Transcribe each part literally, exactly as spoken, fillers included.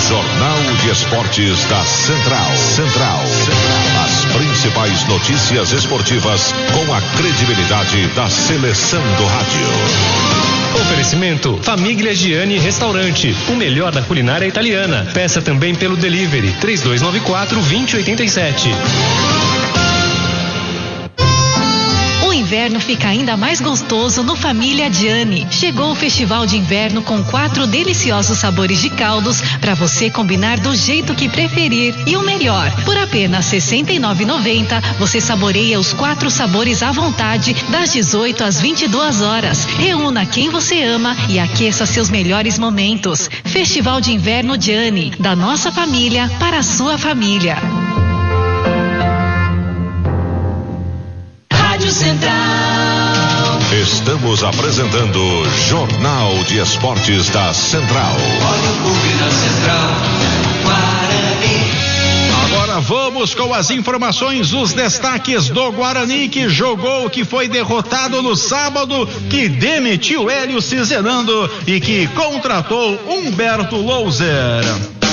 Jornal de Esportes da Central. Central. As principais notícias esportivas com a credibilidade da seleção do rádio. Oferecimento Família Gianni Restaurante, o melhor da culinária italiana. Peça também pelo delivery três dois nove quatro, dois zero oito sete. O inverno fica ainda mais gostoso no Família Gianni. Chegou o festival de inverno com quatro deliciosos sabores de caldos para você combinar do jeito que preferir. E o melhor, por apenas sessenta e nove reais e noventa centavos você saboreia os quatro sabores à vontade das dezoito às vinte e duas horas. Reúna quem você ama e aqueça seus melhores momentos. Festival de Inverno Gianni, da nossa família para a sua família. Central. Estamos apresentando Jornal de Esportes da Central. Olha o clube da Central, Guarani. Agora vamos com as informações, os destaques do Guarani, que jogou, que foi derrotado no sábado, que demitiu Hélio Cizenando e que contratou Humberto Louser.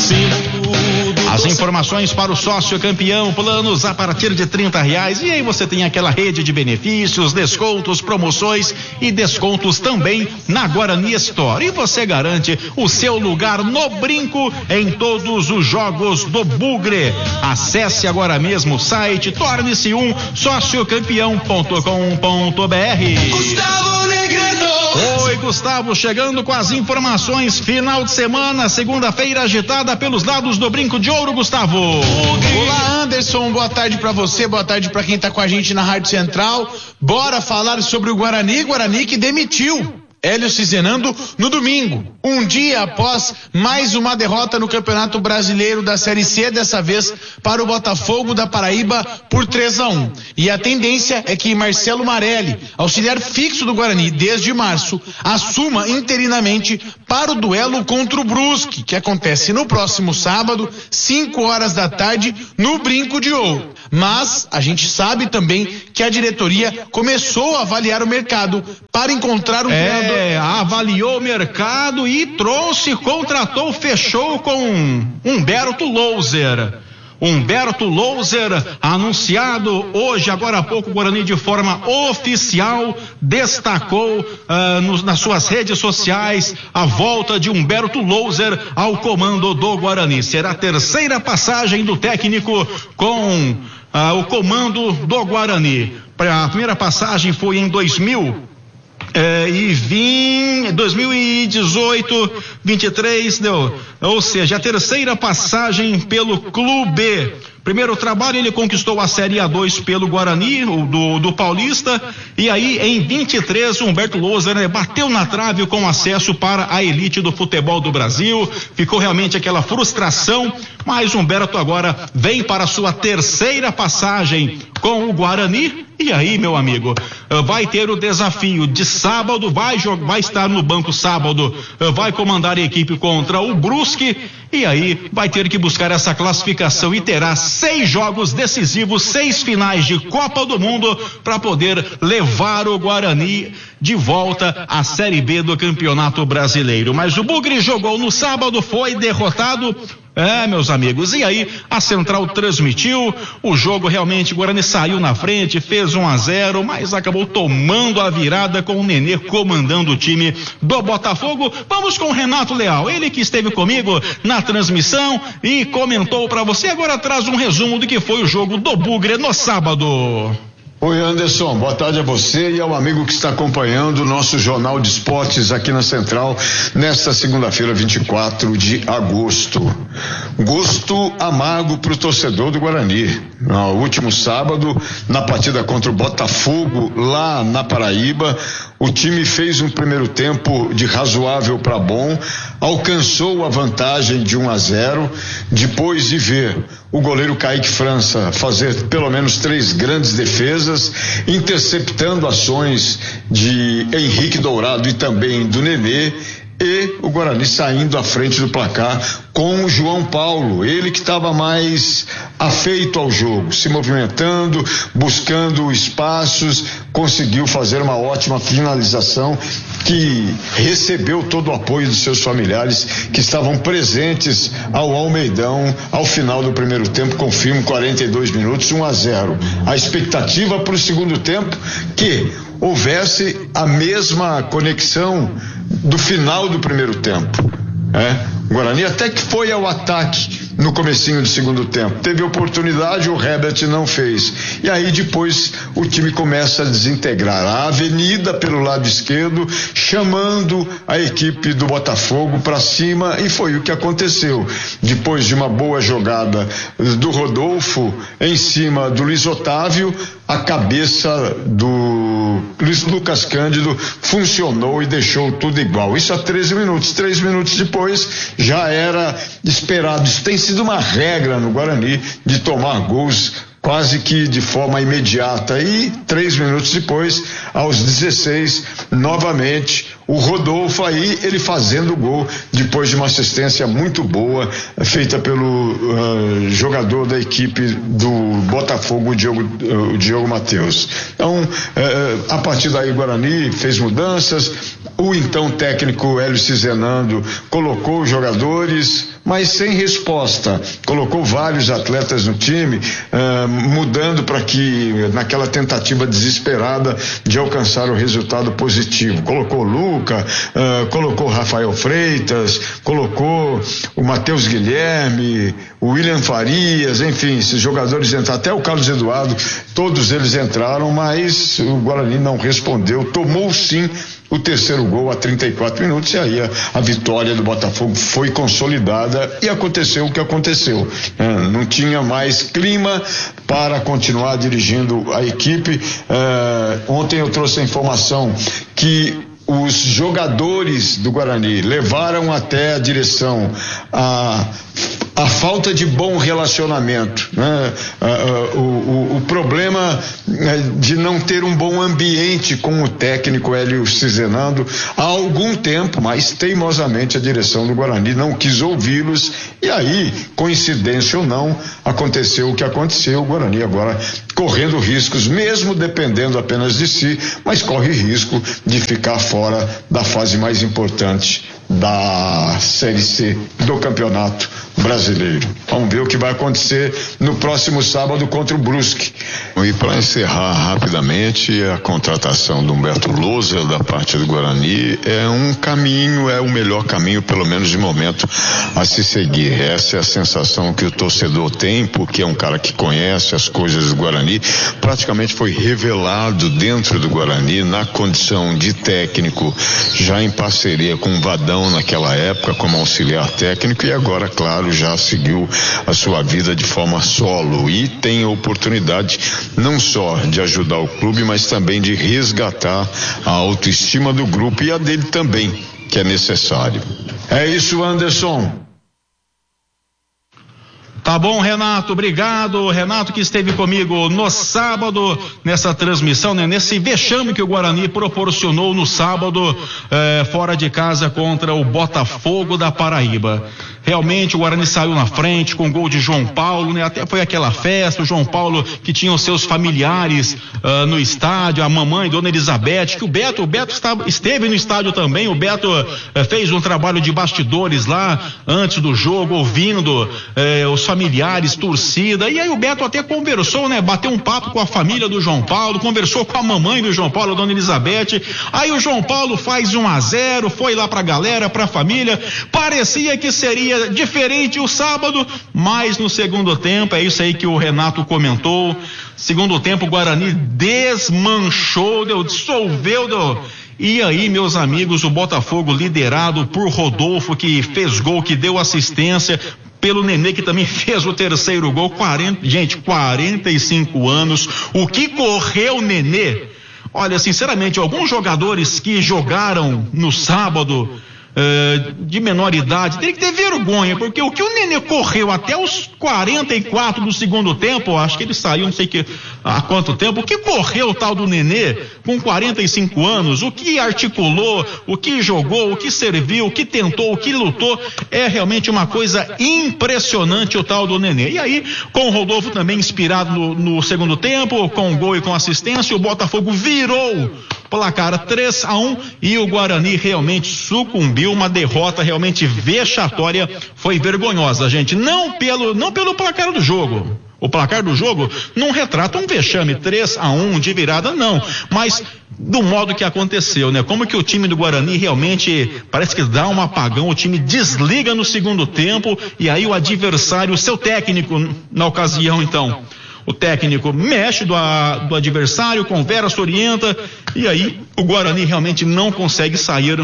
As informações para o sócio campeão, planos a partir de trinta reais, e aí você tem aquela rede de benefícios, descontos, promoções e descontos também na Guarani Store, e você garante o seu lugar no brinco em todos os jogos do Bugre. Acesse agora mesmo o site, torne-se um sócio campeão ponto com ponto br. Gustavo Negredo. Oi, Gustavo, chegando com as informações. Final de semana, segunda-feira agitada pelos lados do Brinco de Ouro, Gustavo. Olá, Anderson, boa tarde pra você, boa tarde pra quem tá com a gente na Rádio Central. Bora falar sobre o Guarani, Guarani que demitiu Hélio Cizenando no domingo, um dia após mais uma derrota no Campeonato Brasileiro da Série C, dessa vez para o Botafogo da Paraíba por três a um. E a tendência é que Marcelo Marelli, auxiliar fixo do Guarani desde março, assuma interinamente para o duelo contra o Brusque, que acontece no próximo sábado, cinco horas da tarde, no Brinco de Ouro. Mas a gente sabe também que a diretoria começou a avaliar o mercado para encontrar um treinador. É, avaliou o mercado e trouxe, contratou, fechou com Humberto Louser. Humberto Louser, anunciado hoje, agora há pouco, o Guarani de forma oficial destacou uh, nos, nas suas redes sociais a volta de Humberto Louser ao comando do Guarani. Será a terceira passagem do técnico com uh, o comando do Guarani. A primeira passagem foi em dois mil É, e vim dois mil e dezoito, vinte e três, deu, ou seja, a terceira passagem pelo clube. Primeiro trabalho, ele conquistou a Série A dois pelo Guarani, do, do Paulista, e aí em vinte e três, Humberto Louser, né, bateu na trave com acesso para a elite do futebol do Brasil. Ficou realmente aquela frustração, mas Humberto agora vem para a sua terceira passagem com o Guarani. E aí, meu amigo, vai ter o desafio de sábado, vai, vai estar no banco sábado, vai comandar a equipe contra o Brusque, e aí vai ter que buscar essa classificação e terá seis jogos decisivos, seis finais de Copa do Mundo para poder levar o Guarani de volta à Série B do Campeonato Brasileiro. Mas o Bugre jogou no sábado, foi derrotado. É, meus amigos, e aí a Central transmitiu o jogo. Realmente o Guarani saiu na frente, fez um a zero, mas acabou tomando a virada com o Nenê comandando o time do Botafogo. Vamos com o Renato Leal, ele que esteve comigo na transmissão e comentou para você. Agora traz um resumo do que foi o jogo do Bugre no sábado. Oi, Anderson, boa tarde a você e ao amigo que está acompanhando o nosso Jornal de Esportes aqui na Central nesta segunda-feira, vinte e quatro de agosto. Gosto amargo para o torcedor do Guarani. No último sábado, na partida contra o Botafogo lá na Paraíba, o time fez um primeiro tempo de razoável para bom, alcançou a vantagem de um a zero, depois de ver o goleiro Kaique França fazer pelo menos três grandes defesas, interceptando ações de Henrique Dourado e também do Nenê. e o Guarani saindo à frente do placar com o João Paulo, ele que estava mais afeito ao jogo, se movimentando, buscando espaços, conseguiu fazer uma ótima finalização que recebeu todo o apoio dos seus familiares que estavam presentes ao Almeidão ao final do primeiro tempo, confirmo, quarenta e dois minutos, um a zero. A expectativa para o segundo tempo que houvesse a mesma conexão do final do primeiro tempo. É? O Guarani até que foi ao ataque no comecinho do segundo tempo, teve oportunidade, o Herbert não fez, e aí depois o time começa a desintegrar a avenida pelo lado esquerdo, chamando a equipe do Botafogo para cima, e foi o que aconteceu. Depois de uma boa jogada do Rodolfo em cima do Luiz Otávio, a cabeça do Luiz Lucas Cândido funcionou e deixou tudo igual. Isso há treze minutos. Três minutos depois já era esperado. Isso tem sido uma regra no Guarani de tomar gols quase que de forma imediata, e três minutos depois, aos dezesseis, novamente o Rodolfo aí, ele fazendo o gol depois de uma assistência muito boa feita pelo uh, jogador da equipe do Botafogo, o Diogo, uh, o Diogo Matheus. Então, uh, a partir daí o Guarani fez mudanças, o então técnico Hélio Cizenando colocou os jogadores, mas sem resposta, colocou vários atletas no time, uh, mudando para que, naquela tentativa desesperada de alcançar o resultado positivo, colocou Lu Uh, colocou Rafael Freitas, colocou o Matheus Guilherme, o William Farias, enfim, esses jogadores entraram, até o Carlos Eduardo, todos eles entraram, mas o Guarani não respondeu, tomou sim o terceiro gol a trinta e quatro minutos, e aí a, a vitória do Botafogo foi consolidada e aconteceu o que aconteceu. Uh, não tinha mais clima para continuar dirigindo a equipe. Uh, ontem eu trouxe a informação que os jogadores do Guarani levaram até a direção a, a falta de bom relacionamento, né? o, o, o problema de não ter um bom ambiente com o técnico Hélio Cizenando há algum tempo, mas teimosamente a direção do Guarani não quis ouvi-los, e aí, coincidência ou não, aconteceu o que aconteceu. O Guarani agora correndo riscos, mesmo dependendo apenas de si, mas corre risco de ficar fora da fase mais importante da Série C do Campeonato Brasileiro. Vamos ver o que vai acontecer no próximo sábado contra o Brusque. E para encerrar rapidamente, a contratação do Humberto Lousa da parte do Guarani é um caminho, é o melhor caminho, pelo menos de momento, a se seguir. Essa é a sensação que o torcedor tem, porque é um cara que conhece as coisas do Guarani, praticamente foi revelado dentro do Guarani na condição de técnico, já em parceria com o Vadão naquela época como auxiliar técnico, e agora, claro, já seguiu a sua vida de forma solo e tem a oportunidade não só de ajudar o clube, mas também de resgatar a autoestima do grupo e a dele também, que é necessário. É isso, Anderson. Tá bom, Renato, obrigado. Renato que esteve comigo no sábado, nessa transmissão, né? Nesse vexame que o Guarani proporcionou no sábado, eh, fora de casa contra o Botafogo da Paraíba. Realmente o Guarani saiu na frente com o gol de João Paulo, né? Até foi aquela festa, o João Paulo que tinha os seus familiares uh, no estádio, a mamãe, Dona Elizabeth, que o Beto, o Beto estava, esteve no estádio também, o Beto uh, fez um trabalho de bastidores lá, antes do jogo, ouvindo uh, os familiares, torcida, e aí o Beto até conversou, né? Bateu um papo com a família do João Paulo, conversou com a mamãe do João Paulo, a Dona Elizabeth, aí o João Paulo faz um a zero, foi lá pra galera, pra família, parecia que seria diferente o sábado, mas no segundo tempo, é isso aí que o Renato comentou, segundo tempo o Guarani desmanchou, deu, dissolveu, deu, e aí, meus amigos, o Botafogo liderado por Rodolfo, que fez gol, que deu assistência, pelo Nenê, que também fez o terceiro gol, quarenta, gente, quarenta e cinco anos, o que correu o Nenê? Olha, sinceramente, alguns jogadores que jogaram no sábado uh, de menor idade, tem que ter vergonha, porque o que o Nenê correu até os quarenta e quatro do segundo tempo, acho que ele saiu, não sei que, há quanto tempo, o que correu o tal do Nenê com quarenta e cinco anos, o que articulou, o que jogou, o que serviu, o que tentou, o que lutou, é realmente uma coisa impressionante o tal do Nenê. E aí, com o Rodolfo também inspirado no, no segundo tempo, com gol e com assistência, o Botafogo virou placar três a um e o Guarani realmente sucumbiu, uma derrota realmente vexatória, foi vergonhosa, gente, não pelo, não pelo placar do jogo. O placar do jogo não retrata um vexame três a um de virada, não, mas do modo que aconteceu, né? Como que o time do Guarani realmente parece que dá um apagão, o time desliga no segundo tempo e aí o adversário, o seu técnico na ocasião, então, o técnico mexe do, a, do adversário, conversa, orienta, e aí o Guarani realmente não consegue sair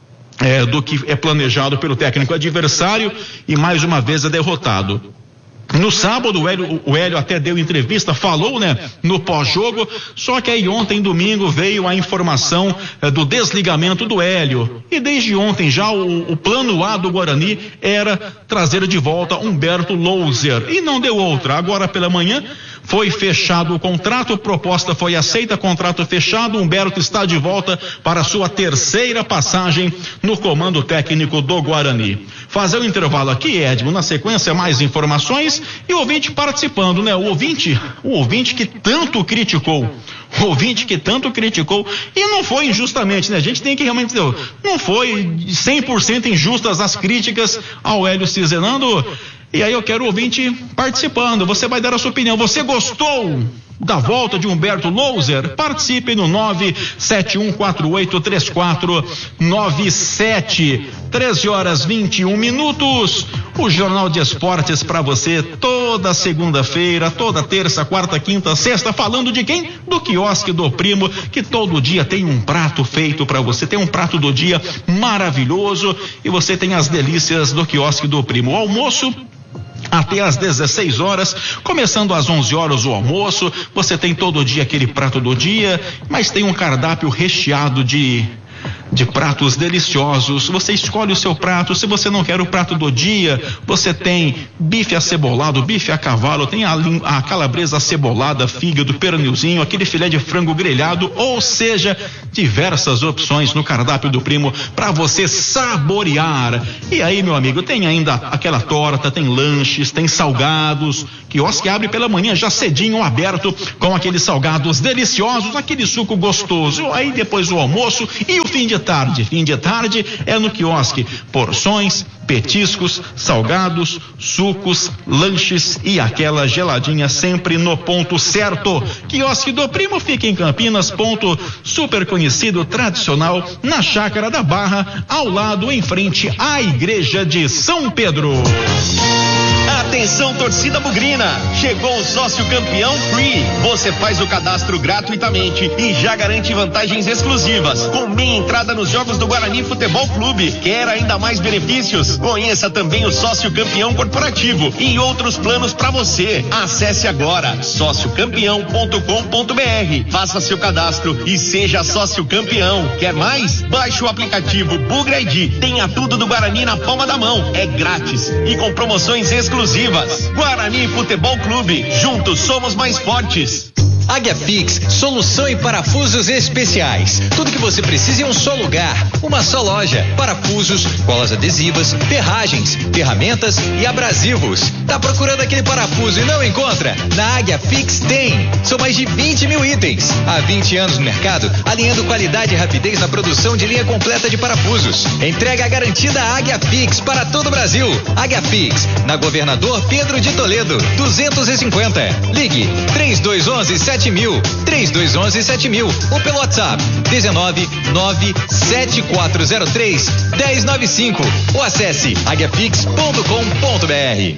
é, do que é planejado pelo técnico adversário e mais uma vez é derrotado. No sábado, o Hélio, o Hélio até deu entrevista, falou, né, no pós-jogo, só que aí ontem, domingo, veio a informação eh, do desligamento do Hélio. E desde ontem já o, o plano A do Guarani era trazer de volta Humberto Louser. E não deu outra. Agora pela manhã foi fechado o contrato, proposta foi aceita, contrato fechado, Humberto está de volta para sua terceira passagem no comando técnico do Guarani. Fazer um intervalo aqui, Edmo, na sequência mais informações e o ouvinte participando, né? O ouvinte, o ouvinte que tanto criticou, o ouvinte que tanto criticou e não foi injustamente, né? A gente tem que realmente dizer, não foi cem por cento injustas as críticas ao Hélio Cizenando. E aí eu quero o ouvinte participando, você vai dar a sua opinião, você gostou da volta de Humberto Louser? Participe no nove sete um quatro oito três quatro nove sete, treze horas vinte e um minutos, o Jornal de Esportes para você toda segunda-feira, toda terça, quarta, quinta, sexta, falando de quem? Do Quiosque do Primo, que todo dia tem um prato feito para você, tem um prato do dia maravilhoso e você tem as delícias do Quiosque do Primo. O almoço até às dezesseis horas, começando às onze horas o almoço, você tem todo dia aquele prato do dia, mas tem um cardápio recheado de de pratos deliciosos. Você escolhe o seu prato. Se você não quer o prato do dia, você tem bife acebolado, bife a cavalo, tem a, a calabresa acebolada, fígado, pernilzinho, aquele filé de frango grelhado, ou seja, diversas opções no cardápio do Primo para você saborear. E aí, meu amigo, tem ainda aquela torta, tem lanches, tem salgados. Quiosque abre pela manhã já cedinho, aberto, com aqueles salgados deliciosos, aquele suco gostoso. Aí depois o almoço e o fim de tarde. Fim de tarde é no Quiosque. Porções, petiscos, salgados, sucos, lanches e aquela geladinha sempre no ponto certo. Quiosque do Primo fica em Campinas, ponto super conhecido, tradicional, na Chácara da Barra, ao lado, em frente à Igreja de São Pedro. Atenção, torcida bugrina, chegou o sócio campeão Free. Você faz o cadastro gratuitamente e já garante vantagens exclusivas, com meia entrada nos jogos do Guarani Futebol Clube. Quer ainda mais benefícios? Conheça também o sócio campeão corporativo e outros planos para você. Acesse agora sócio campeão ponto com ponto br. Faça seu cadastro e seja sócio campeão. Quer mais? Baixe o aplicativo Bugra I D. Tenha tudo do Guarani na palma da mão. É grátis e com promoções exclusivas. Guarani Futebol Clube, juntos somos mais fortes. Águia Fix, solução em parafusos especiais. Tudo que você precisa em um só lugar, uma só loja. Parafusos, colas adesivas, ferragens, ferramentas e abrasivos. Tá procurando aquele parafuso e não encontra? Na Águia Fix tem. São mais de vinte mil itens. Há vinte anos no mercado, alinhando qualidade e rapidez na produção de linha completa de parafusos. Entrega garantida Águia Fix para todo o Brasil. Águia Fix, na Governador Pedro de Toledo, duzentos e cinquenta. Ligue três dois um um sete mil, três dois um um sete mil ou pelo WhatsApp dezenove nove sete quatro zero três um zero nove cinco ou acesse aguiafix ponto com ponto br.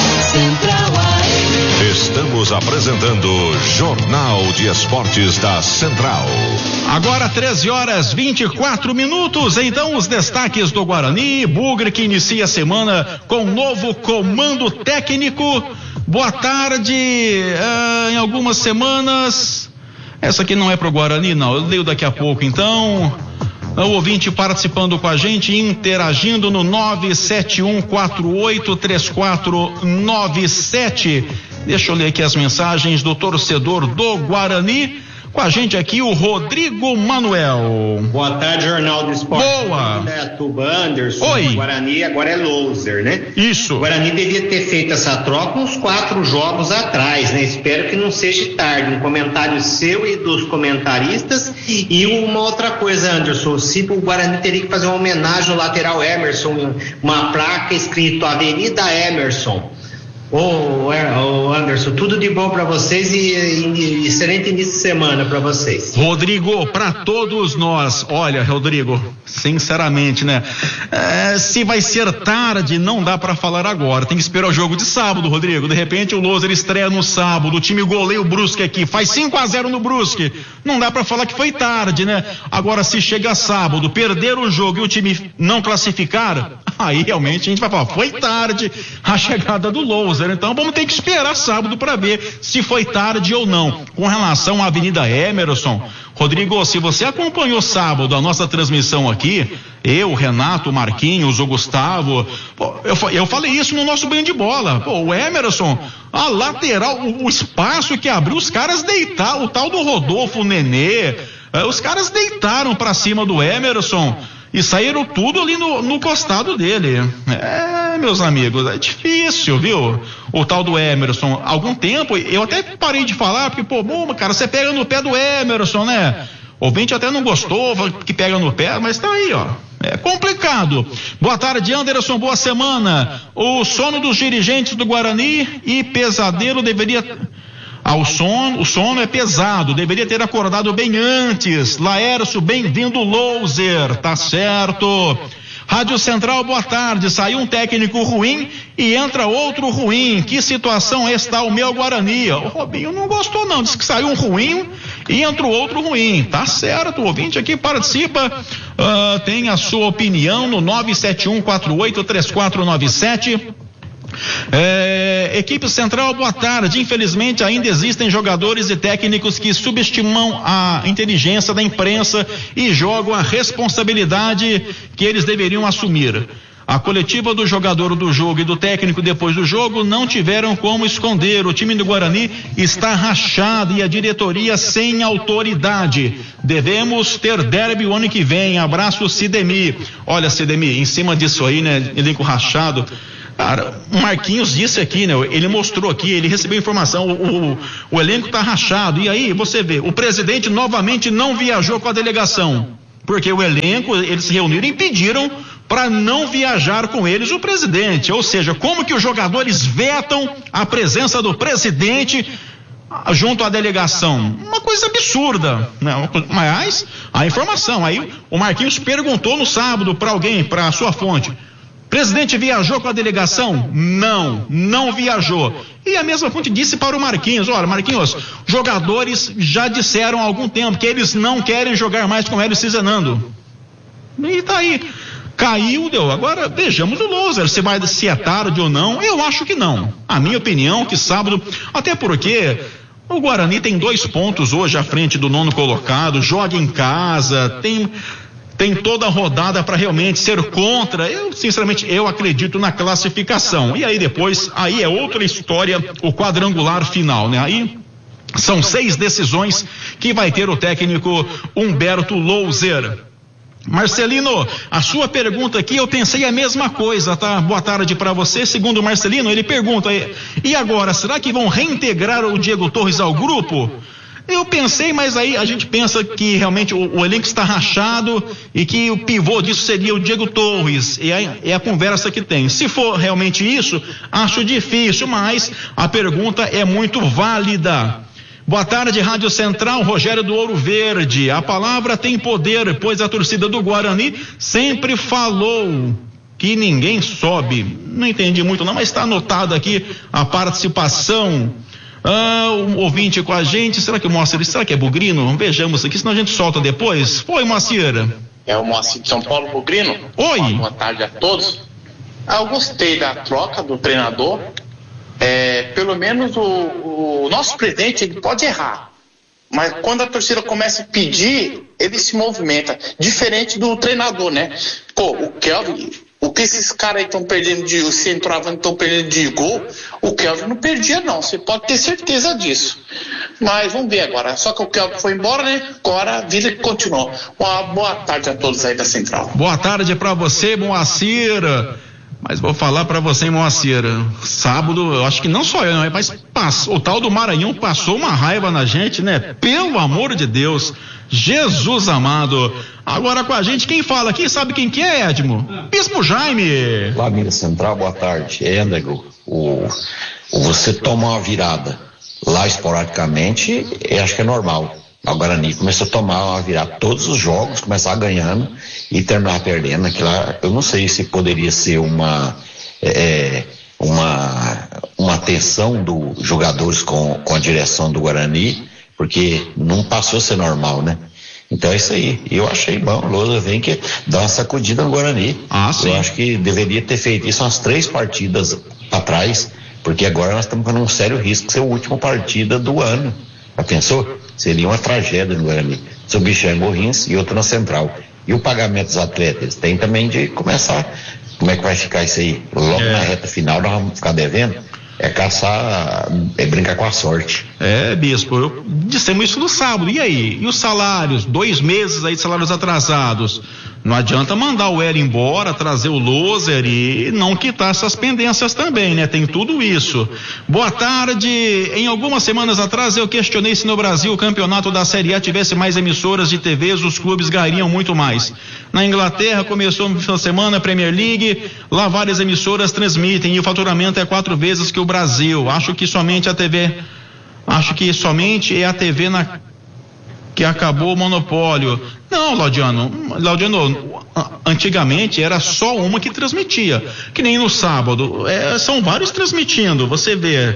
Estamos apresentando Jornal de Esportes da Central. Agora treze horas vinte e quatro minutos, então os destaques do Guarani. Bugre que inicia a semana com um novo comando técnico. Boa tarde, uh, em algumas semanas, essa aqui não é pro Guarani não, eu leio daqui a pouco então. O ouvinte participando com a gente, interagindo no nove sete um quatro oito três quatro nove sete. Deixa eu ler aqui as mensagens do torcedor do Guarani. Com a gente aqui o Rodrigo Manuel. Boa tarde, Jornal do Esporte. Boa. Tuba Anderson. Oi. O Guarani agora é loser, né? Isso. O Guarani devia ter feito essa troca uns quatro jogos atrás, né? Espero que não seja tarde. Um comentário seu e dos comentaristas. E uma outra coisa, Anderson. Se o Guarani teria que fazer uma homenagem ao lateral Emerson, uma placa escrito Avenida Emerson. Ô, oh, Anderson, tudo de bom para vocês e, e, e excelente início de semana para vocês. Rodrigo, para todos nós, olha, Rodrigo, sinceramente, né? É, se vai ser tarde, não dá para falar agora. Tem que esperar o jogo de sábado, Rodrigo. De repente o Loser estreia no sábado, o time goleia o Brusque aqui, faz cinco a zero no Brusque. Não dá para falar que foi tarde, né? Agora, se chega sábado, perder o jogo e o time não classificar, aí realmente a gente vai falar, foi tarde a chegada do Loser. Então vamos ter que esperar sábado para ver se foi tarde ou não. Com relação à Avenida Emerson, Rodrigo, se você acompanhou sábado a nossa transmissão aqui, eu, Renato, o Marquinhos, o Gustavo, pô, eu, eu falei isso no nosso banho de bola. Pô, o Emerson, a lateral, o, o espaço que abriu, os caras deitaram, o tal do Rodolfo, o Nenê, eh, os caras deitaram para cima do Emerson e saíram tudo ali no, no costado dele. É, meus amigos, é difícil, viu? O tal do Emerson. Algum tempo, eu até parei de falar, porque, pô, bom, cara, você pega no pé do Emerson, né? O ouvinte até não gostou, que pega no pé, mas tá aí, ó. É complicado. Boa tarde, Anderson, boa semana. O sono dos dirigentes do Guarani e pesadelo deveria... Ah, o sono, o sono é pesado, deveria ter acordado bem antes. Laércio, bem-vindo, Loser, tá certo. Rádio Central, boa tarde. Saiu um técnico ruim e entra outro ruim. Que situação está o meu Guarani? O Robinho não gostou não, disse que saiu um ruim e entra outro ruim. Tá certo, o ouvinte aqui participa, uh, tem a sua opinião no nove sete um quatro oito três quatro nove sete. É, equipe Central, boa tarde. Infelizmente ainda existem jogadores e técnicos que subestimam a inteligência da imprensa e jogam a responsabilidade que eles deveriam assumir. A coletiva do jogador do jogo e do técnico depois do jogo não tiveram como esconder. O time do Guarani está rachado e a diretoria sem autoridade. Devemos ter derby o ano que vem. Abraço, Sidemir. Olha, Sidemir, em cima disso aí, né, elenco rachado. Cara, o Marquinhos disse aqui, né? Ele mostrou aqui, ele recebeu informação, o, o, o elenco tá rachado. E aí, você vê, o presidente novamente não viajou com a delegação, porque o elenco, eles se reuniram e pediram para não viajar com eles o presidente. Ou seja, como que os jogadores vetam a presença do presidente junto à delegação? Uma coisa absurda, né? Mas a informação, aí o Marquinhos perguntou no sábado para alguém, para a sua fonte: presidente viajou com a delegação? Não, não viajou. E a mesma fonte disse para o Marquinhos: olha, Marquinhos, jogadores já disseram há algum tempo que eles não querem jogar mais com Hélio Cizenando. E tá aí. Caiu, deu. Agora vejamos o Loser, se vai, se é tarde ou não. Eu acho que não. A minha opinião, que sábado, até porque o Guarani tem dois pontos hoje à frente do nono colocado, joga em casa, tem... tem toda a rodada para realmente ser contra. Eu, sinceramente, eu acredito na classificação. E aí depois, aí é outra história, o quadrangular final, né? Aí são seis decisões que vai ter o técnico Humberto Loser. Marcelino, a sua pergunta aqui, eu pensei a mesma coisa, tá? Boa tarde para você. Segundo o Marcelino, ele pergunta: e agora, será que vão reintegrar o Diego Torres ao grupo? Eu pensei, mas aí a gente pensa que realmente o, o elenco está rachado e que o pivô disso seria o Diego Torres. E aí é a conversa que tem. Se for realmente isso, acho difícil, mas a pergunta é muito válida. Boa tarde, Rádio Central, Rogério do Ouro Verde. A palavra tem poder, pois a torcida do Guarani sempre falou que ninguém sobe. Não entendi muito não, mas está anotado aqui a participação. Ah, um ouvinte com a gente. Será que o Moacir, será que é Bugrino? Vejamos aqui, senão a gente solta depois. Oi, Moacir. É o Moacir de São Paulo, Bugrino. Oi. Boa, boa tarde a todos. Ah, eu gostei da troca do treinador. É, pelo menos o, o nosso presidente, ele pode errar, Mas quando a torcida começa a pedir, ele se movimenta. Diferente do treinador, né? Pô, o Kelvin, o que esses caras aí estão perdendo de... Os centroavantes estão perdendo de gol, o Kelvin não perdia, não. Você pode ter certeza disso. Mas vamos ver agora. Só que o Kelvin foi embora, né? Agora a vida continuou. Uma boa tarde a todos aí da Central. Boa tarde pra você, Moacir. Mas vou falar pra você, Moacir, sábado, eu acho que não só eu, não, mas passou, o tal do Maranhão passou uma raiva na gente, né? Pelo amor de Deus, Jesus amado. Agora com a gente, quem fala aqui, sabe quem que é, Edmo? Bispo Jaime. Lá, Minas Central, boa tarde. É, nego, o, o você tomar uma virada lá esporadicamente, eu acho que é normal. O Guarani começou a tomar uma virada todos os jogos, começar ganhando e terminar perdendo. Aquilo lá, eu não sei se poderia ser uma é, uma uma tensão dos jogadores com, com a direção do Guarani, porque não passou a ser normal, né? Então é isso aí. Eu achei bom, o Lousa vem que dá uma sacudida no Guarani. Ah, sim. Eu acho que deveria ter feito isso umas três partidas atrás, porque agora nós estamos com um sério risco de ser a última partida do ano. Já pensou? Seria uma tragédia no Guarani. Se o bicho é em Morrinhos e outro na Central. E o pagamento dos atletas? Tem também de começar. Como é que vai ficar isso aí? Logo é. Na reta final nós vamos ficar devendo? É caçar, é brincar com a sorte. É, bispo, eu dissemos isso no sábado. E aí? E os salários? Dois meses aí de salários atrasados. Não adianta mandar o Hélio embora, trazer o Loser e não quitar essas pendências também, né? Tem tudo isso. Boa tarde. Em algumas semanas atrás eu questionei se no Brasil o campeonato da Série A tivesse mais emissoras de T Vs, os clubes ganhariam muito mais. Na Inglaterra começou no final de semana a Premier League, lá várias emissoras transmitem e o faturamento é quatro vezes que o Brasil. Acho que somente a T V, acho que somente é a T V na que acabou o monopólio. Não, Laudiano, Laudiano, antigamente era só uma que transmitia, que nem no sábado, é, são vários transmitindo, você vê,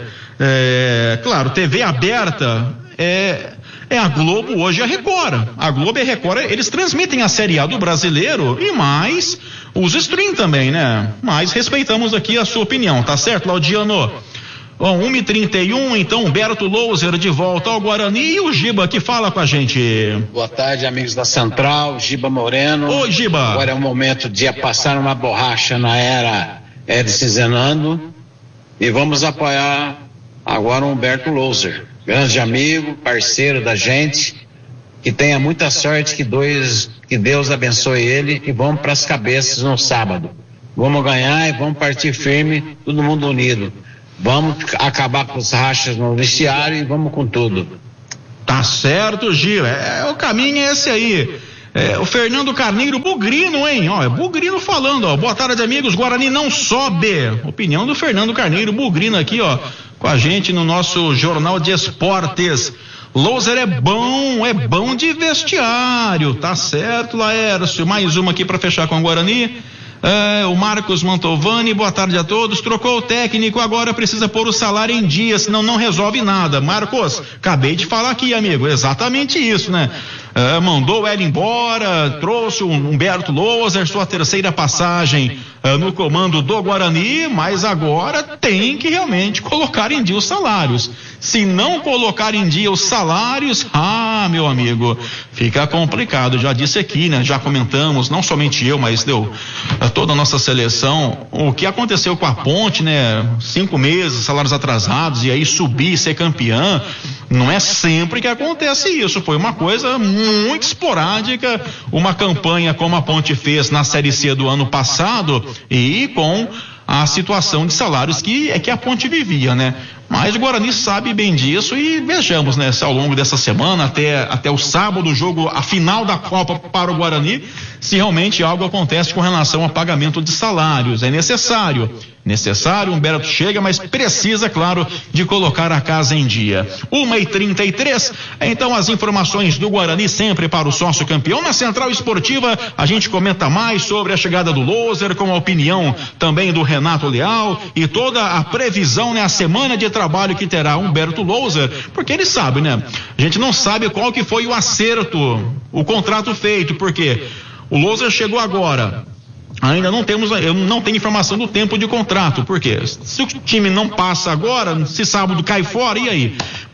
é, claro, T V aberta é, é a Globo hoje e a Record, a Globo e a Record, eles transmitem a Série A do brasileiro e mais os stream também, né? Mas respeitamos aqui a sua opinião, tá certo, Laudiano? Bom, uma e trinta e um, então Humberto Louser de volta ao Guarani e o Giba que fala com a gente. Boa tarde, amigos da Central, Giba Moreno. Oi, Giba. Agora é o momento de passar uma borracha na era Edson Zenando e vamos apoiar agora o Humberto Louser, grande amigo, parceiro da gente, que tenha muita sorte, que, dois, que Deus abençoe ele e vamos para as cabeças no sábado. Vamos ganhar e vamos partir firme, todo mundo unido. Vamos acabar com os rachas no vestiário e vamos com tudo. Tá certo, Gil. É, o caminho é esse aí. É, o Fernando Carneiro Bugrino, hein? Ó, é Bugrino falando, ó. Boa tarde, amigos. Guarani não sobe. Opinião do Fernando Carneiro Bugrino aqui, ó, com a gente no nosso Jornal de Esportes. Louser é bom, é bom de vestiário. Tá certo, Laércio. Mais uma aqui para fechar com o Guarani. É, o Marcos Mantovani, boa tarde a todos. Trocou o técnico, agora precisa pôr o salário em dia, senão não resolve nada. Marcos, acabei de falar aqui, amigo, exatamente isso, né? É, mandou ele embora, trouxe o Humberto Louser, sua terceira passagem é, no comando do Guarani, mas agora tem que realmente colocar em dia os salários. Se não colocar em dia os salários, ah, meu amigo, fica complicado. Já disse aqui, né? Já comentamos, não somente eu, mas deu toda a nossa seleção, o que aconteceu com a Ponte, né? Cinco meses, salários atrasados, e aí subir e ser campeã, não é sempre que acontece isso, foi uma coisa muito esporádica, uma campanha como a Ponte fez na Série C do ano passado e com a situação de salários que é que a Ponte vivia, né? Mas o Guarani sabe bem disso e vejamos, né, se ao longo dessa semana, até, até o sábado, o jogo, a final da Copa para o Guarani, se realmente algo acontece com relação ao pagamento de salários. É necessário, necessário, Humberto chega, mas precisa, claro, de colocar a casa em dia. uma e trinta e três, então as informações do Guarani sempre para o sócio campeão. Na Central Esportiva, a gente comenta mais sobre a chegada do Louser, com a opinião também do Renato Leal e toda a previsão, né, a semana de trabalho que terá Humberto Louser, porque ele sabe, né? A gente não sabe qual que foi o acerto, o contrato feito, porque o Louser chegou agora, ainda não temos, eu não tenho informação do tempo de contrato, porque se o time não passa agora, se sábado cai fora, e aí?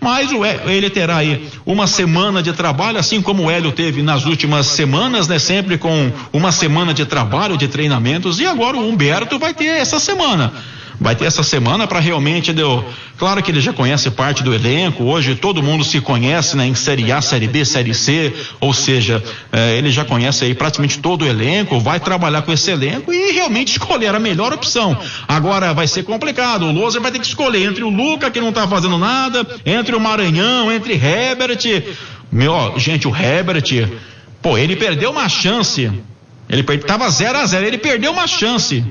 mas o Hélio, ele terá aí uma semana de trabalho, assim como o Hélio teve nas últimas semanas, né? Sempre com uma semana de trabalho, de treinamentos, e agora o Humberto vai ter essa semana. Vai ter essa semana para realmente, deu, claro que ele já conhece parte do elenco, hoje todo mundo se conhece, né, em Série A, Série B, Série C, ou seja, eh, ele já conhece aí praticamente todo o elenco, vai trabalhar com esse elenco e realmente escolher a melhor opção. Agora vai ser complicado, o Loser vai ter que escolher entre o Luca, que não tá fazendo nada, entre o Maranhão, entre Herbert. Meu, gente, o Herbert, pô, ele perdeu uma chance, ele per... tava zero a zero, ele perdeu uma chance.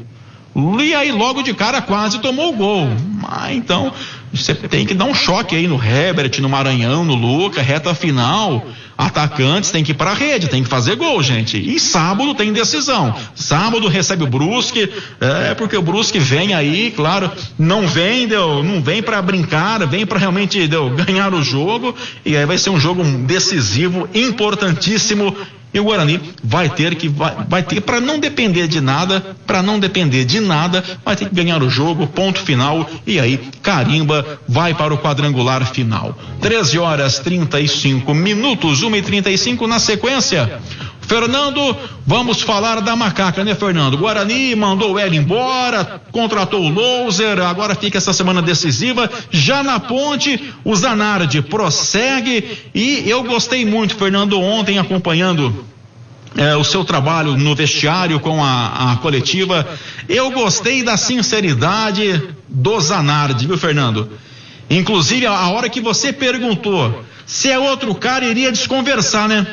E aí logo de cara quase tomou o gol. Ah, então você tem que dar um choque aí no Herbert, no Maranhão, no Luca, reta final. Atacantes tem que ir pra rede, tem que fazer gol, gente. E sábado tem decisão. Sábado recebe o Brusque, é porque o Brusque vem aí, claro, não vem, deu, não vem pra brincar, vem pra realmente deu, ganhar o jogo. E aí vai ser um jogo decisivo, importantíssimo. E o Guarani vai ter que, vai, vai ter, para não depender de nada, para não depender de nada, vai ter que ganhar o jogo, ponto final, e aí carimba, vai para o quadrangular final. treze horas trinta e cinco minutos, uma e trinta e cinco na sequência. Fernando, vamos falar da macaca, né, Fernando? Guarani mandou o Hélio embora, contratou o Loser, agora fica essa semana decisiva. Já na ponte, o Zanardi prossegue e eu gostei muito, Fernando, ontem acompanhando é, o seu trabalho no vestiário com a, a coletiva. Eu gostei da sinceridade do Zanardi, viu, Fernando? Inclusive, a, a hora que você perguntou se é outro cara, iria desconversar, né?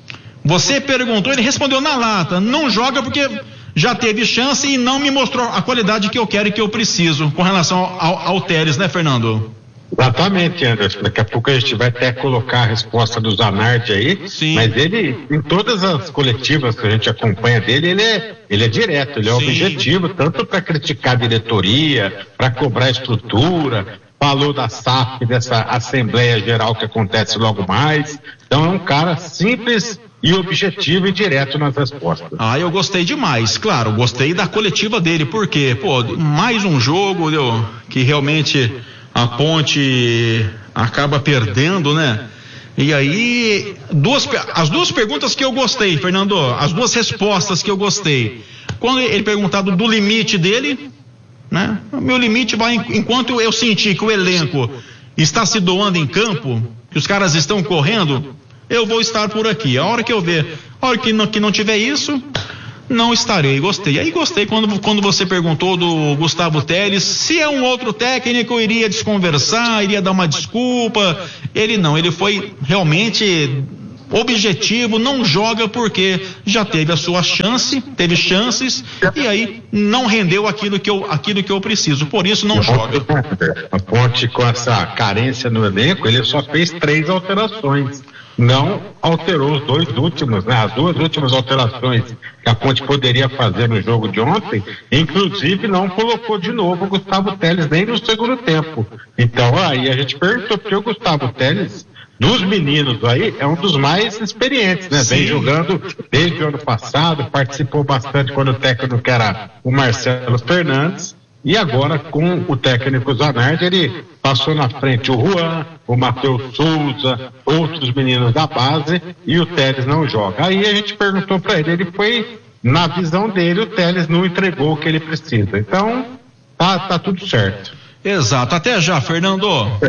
Você perguntou, ele respondeu na lata, não joga porque já teve chance e não me mostrou a qualidade que eu quero e que eu preciso com relação ao, ao Teles, né, Fernando? Exatamente, Anderson. Daqui a pouco a gente vai até colocar a resposta do Zanardi aí. Sim. Mas ele, em todas as coletivas que a gente acompanha dele, ele é, ele é direto, ele é Sim. objetivo, tanto para criticar a diretoria, para cobrar a estrutura. Falou da S A F, dessa Assembleia Geral que acontece logo mais. Então é um cara simples e objetivo e direto nas respostas. Ah, eu gostei demais, claro, gostei da coletiva dele, porque, pô, mais um jogo, deu, que realmente a Ponte acaba perdendo, né? E aí, duas, as duas perguntas que eu gostei, Fernando, as duas respostas que eu gostei. Quando ele perguntado do limite dele, né? O meu limite vai enquanto eu sentir que o elenco está se doando em campo, que os caras estão correndo, eu vou estar por aqui. A hora que eu ver, a hora que não, que não tiver isso, não estarei. Gostei. Aí gostei quando, quando você perguntou do Gustavo Teles, se é um outro técnico, iria desconversar, iria dar uma desculpa. Ele não, ele foi realmente objetivo, não joga porque já teve a sua chance, teve chances, e aí não rendeu aquilo que eu, aquilo que eu preciso, por isso não joga. A Ponte, com essa carência no elenco, ele só fez três alterações. Não alterou os dois últimos, né? As duas últimas alterações que a Ponte poderia fazer no jogo de ontem, inclusive não colocou de novo o Gustavo Teles nem no segundo tempo. Então aí a gente perguntou porque o Gustavo Teles, dos meninos aí, é um dos mais experientes, né? Sim. Vem jogando desde o ano passado, participou bastante quando o técnico era o Marcelo Fernandes. E agora, com o técnico Zanardi, ele passou na frente o Juan, o Matheus Souza, outros meninos da base, e o Teles não joga. Aí a gente perguntou para ele, ele foi, na visão dele, o Teles não entregou o que ele precisa. Então, tá, tá tudo certo. Exato. Até já, Fernando.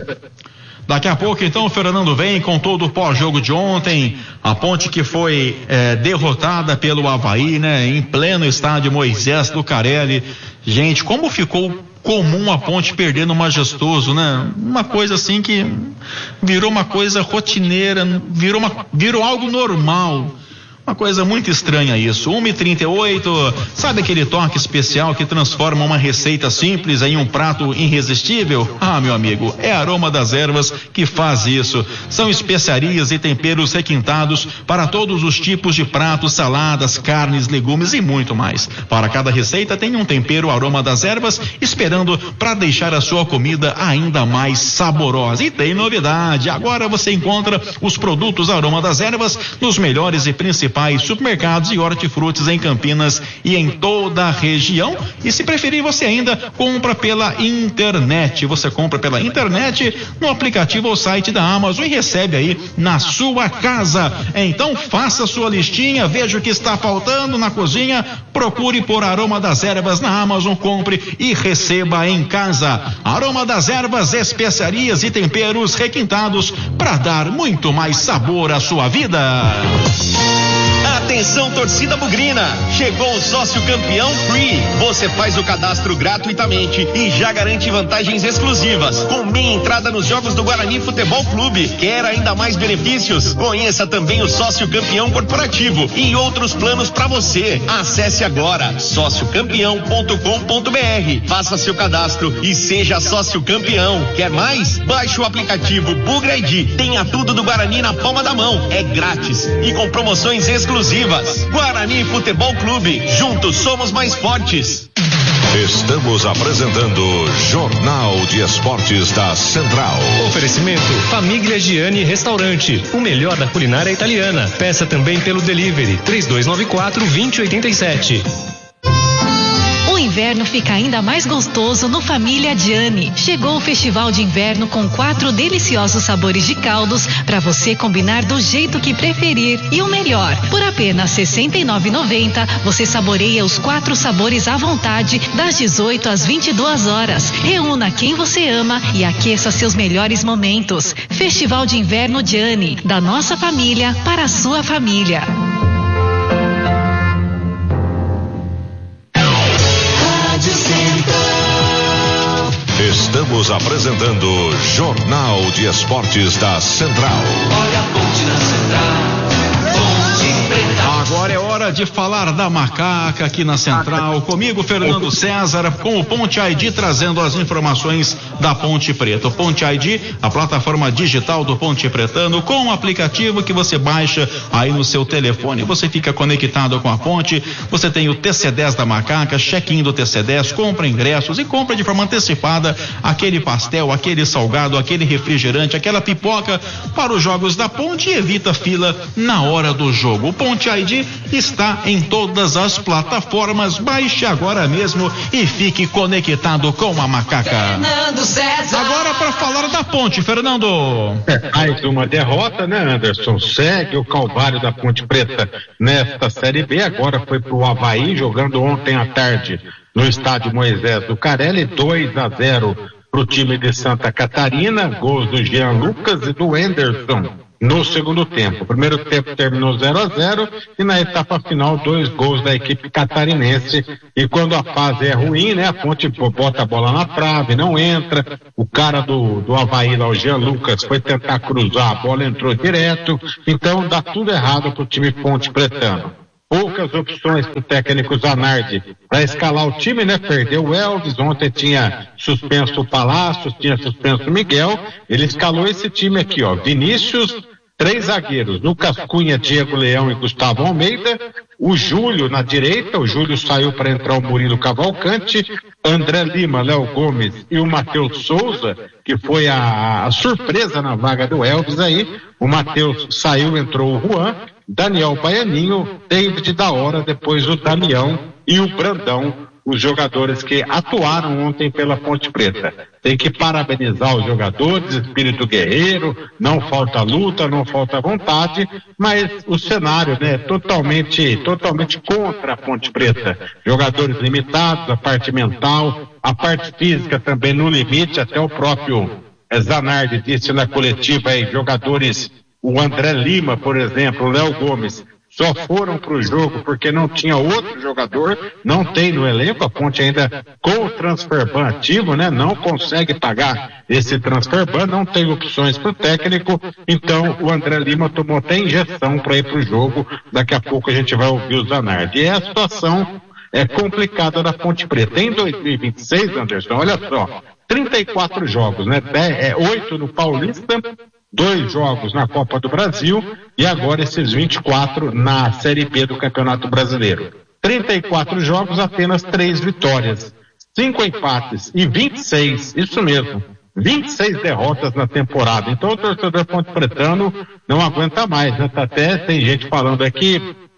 Daqui a pouco, então, o Fernando vem com todo o pós-jogo de ontem, a Ponte que foi é, derrotada pelo Avaí, né? Em pleno estádio Moisés Lucarelli. Gente, como ficou comum a Ponte perder no Majestoso, né? Uma coisa assim que virou uma coisa rotineira, virou, uma, virou algo normal. Uma coisa muito estranha isso. uma e trinta e oito, sabe aquele toque especial que transforma uma receita simples em um prato irresistível? Ah, meu amigo, é Aroma das Ervas que faz isso. São especiarias e temperos requintados para todos os tipos de pratos, saladas, carnes, legumes e muito mais. Para cada receita tem um tempero Aroma das Ervas esperando para deixar a sua comida ainda mais saborosa. E tem novidade, agora você encontra os produtos Aroma das Ervas nos melhores e principais principais supermercados e hortifrutis em Campinas e em toda a região. E se preferir, você ainda compra pela internet. Você compra pela internet no aplicativo ou site da Amazon e recebe aí na sua casa. Então faça sua listinha, veja o que está faltando na cozinha, procure por Aroma das Ervas na Amazon, compre e receba em casa. Aroma das Ervas, especiarias e temperos requintados para dar muito mais sabor à sua vida. Atenção, torcida bugrina, chegou o sócio campeão Free. Você faz o cadastro gratuitamente e já garante vantagens exclusivas, com meia entrada nos jogos do Guarani Futebol Clube. Quer ainda mais benefícios? Conheça também o sócio campeão corporativo e outros planos para você. Acesse agora sócio campeão ponto com ponto br, faça seu cadastro e seja sócio campeão. Quer mais? Baixe o aplicativo Bugra I D. Tenha tudo do Guarani na palma da mão. É grátis e com promoções exclusivas. Guarani Futebol Clube, juntos somos mais fortes. Estamos apresentando Jornal de Esportes da Central. Oferecimento Família Giani Restaurante, o melhor da culinária italiana. Peça também pelo delivery três dois nove quatro, dois zero oito sete. O inverno fica ainda mais gostoso no Família Giani. Chegou o festival de inverno com quatro deliciosos sabores de caldos para você combinar do jeito que preferir. E o melhor, por apenas sessenta e nove reais e noventa centavos você saboreia os quatro sabores à vontade das dezoito às vinte e duas horas. Reúna quem você ama e aqueça seus melhores momentos. Festival de Inverno Giani, da nossa família para a sua família. Estamos apresentando Jornal de Esportes da Central. Olha a ponte na Central, ponte preta. Agora é hora de falar da macaca aqui na Central. Comigo, Fernando César, com o Ponte I D trazendo as informações da Ponte Preta. O Ponte I D, a plataforma digital do Ponte Pretano, com um aplicativo que você baixa aí no seu telefone. Você fica conectado com a ponte, você tem o T C dez da macaca, check-in do T C dez, compra ingressos e compra de forma antecipada aquele pastel, aquele salgado, aquele refrigerante, aquela pipoca para os jogos da ponte e evita fila na hora do jogo. O Ponte I D está em todas as plataformas. Baixe agora mesmo e fique conectado com a macaca. Fernando César. Agora para falar da ponte, Fernando. É, mais uma derrota, né, Anderson? Segue o calvário da Ponte Preta nesta Série B. Agora foi pro Avaí, jogando ontem à tarde no estádio Moisés do Carelli, dois a zero pro time de Santa Catarina, gols do Jean Lucas e do Anderson no segundo tempo. O primeiro tempo terminou zero a zero e na etapa final dois gols da equipe catarinense. E quando a fase é ruim, né, a Ponte bota a bola na trave, não entra. O cara do, do Avaí lá, o Jean Lucas, foi tentar cruzar, a bola entrou direto. Então dá tudo errado pro time Ponte Pretano. Poucas opções pro técnico Zanardi para escalar o time, né? Perdeu o Elvis, ontem tinha suspenso o Palácios, tinha suspenso o Miguel. Ele escalou esse time aqui, ó. Vinícius, três zagueiros, Lucas Cunha, Diego Leão e Gustavo Almeida. O Júlio na direita, o Júlio saiu para entrar o Murilo Cavalcante, André Lima, Léo Gomes e o Matheus Souza, que foi a, a surpresa na vaga do Elvis aí. O Matheus saiu, entrou o Juan, Daniel Baianinho, David da Hora, depois o Damião e o Brandão, os jogadores que atuaram ontem pela Ponte Preta. Tem que parabenizar os jogadores, espírito guerreiro, não falta luta, não falta vontade, mas o cenário, né, totalmente, totalmente contra a Ponte Preta. Jogadores limitados, a parte mental, a parte física também no limite, até o próprio Zanardi disse na coletiva aí, jogadores, o André Lima, por exemplo, o Léo Gomes, só foram para o jogo porque não tinha outro jogador, não tem no elenco, a Ponte ainda com o transfer ban ativo, né? Não consegue pagar esse transfer ban, não tem opções para o técnico, então o André Lima tomou até injeção para ir para o jogo, daqui a pouco a gente vai ouvir o Zanardi. E é a situação é complicada da Ponte Preta. Em dois mil e vinte e seis, Anderson, olha só, trinta e quatro jogos, né? É, oito no Paulista, dois jogos na Copa do Brasil e agora esses vinte e quatro na Série B do Campeonato Brasileiro. trinta e quatro jogos, apenas três vitórias, cinco empates e vinte e seis, isso mesmo, vinte e seis derrotas na temporada. Então o torcedor ponte-pretano não aguenta mais, né? Tá até tem gente falando aqui,